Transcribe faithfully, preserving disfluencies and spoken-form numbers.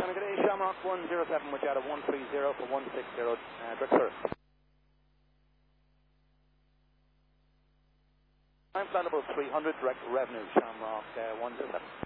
Good day, Shamrock one zero seven, which out of one three zero for one six zero, uh, direct service. I'm flight level three hundred, direct revenue, Shamrock uh, one zero seven.